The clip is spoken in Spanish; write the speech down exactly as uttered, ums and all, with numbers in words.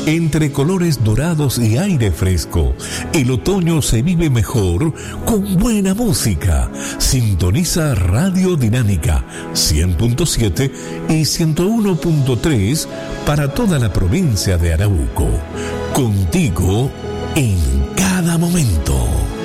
Entre colores dorados y aire fresco, el otoño se vive mejor con buena música. Sintoniza Radio Dinámica cien punto siete y ciento uno punto tres para toda la provincia de Arauco. Contigo en cada momento.